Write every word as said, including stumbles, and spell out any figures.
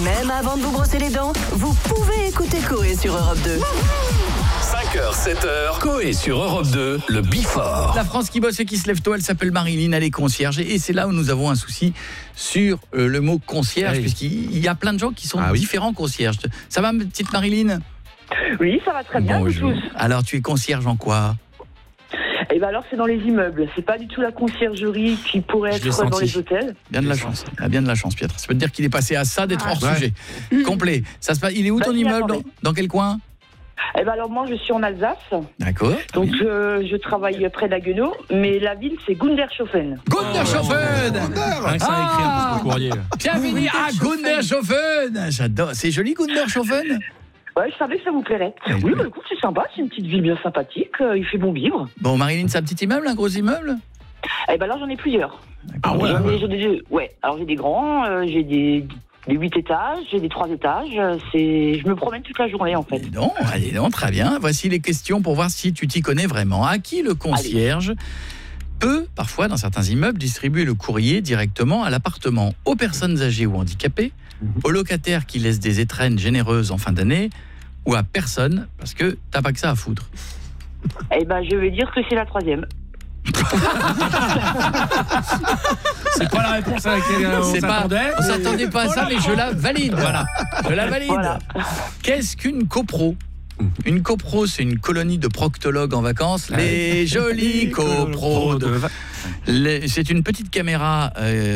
Même avant de vous brosser les dents, vous pouvez écouter Coé sur Europe deux. cinq heures, sept heures, Coé sur Europe deux, le Before. La France qui bosse et qui se lève tôt, elle s'appelle Marilyn, elle est concierge. Et c'est là où nous avons un souci sur euh, le mot concierge, oui. Puisqu'il y a plein de gens qui sont ah, oui. différents concierges. Ça va, petite Marilyn ? Oui, ça va très bien, vous tous. Alors, tu es concierge en quoi ? Eh ben alors, c'est dans les immeubles. C'est pas du tout la conciergerie qui pourrait être dans les hôtels. Bien de la chance. Ah, bien de la chance, Pietre. Ça veut dire qu'il est passé à ça d'être ah, hors ouais. sujet. Complet. Ça se passe. Il est où ton bah, immeuble dans, dans quel coin ? Eh ben alors moi je suis en Alsace. D'accord. Donc oui. euh, je travaille près d'Haguenau, mais la ville c'est Gundershofen. Gundershofen. Oh, ah, ça a écrit un courrier. Bienvenue à Gundershofen. J'adore. C'est joli Gundershofen. Ouais, je savais que ça vous plairait. Oui, oui bah, écoute, c'est sympa, c'est une petite ville bien sympathique, euh, il fait bon vivre. Bon, Marilyn, c'est un petit immeuble, un gros immeuble ? Eh ben alors j'en ai plusieurs. Ah ouais. J'en ai, j'en ai, ouais. Alors j'ai des grands, euh, j'ai des des huit étages, j'ai des trois étages, c'est je me promène toute la journée en fait. Allez donc, allez donc, très bien. Voici les questions pour voir si tu t'y connais vraiment. À qui le concierge allez. peut, parfois dans certains immeubles, distribuer le courrier directement à l'appartement aux personnes âgées ou handicapées, mmh. aux locataires qui laissent des étrennes généreuses en fin d'année, ou à personne, parce que t'as pas que ça à foutre. Eh ben, je vais dire que c'est la troisième. C'est pas la réponse à laquelle on c'est s'attendait. Pas, on s'attendait pas à ça, mais je la valide. Voilà, je la valide. Voilà. Qu'est-ce qu'une copro ? Une copro, c'est une colonie de proctologues en vacances. Les jolis copros de... Les, c'est une petite caméra... Euh,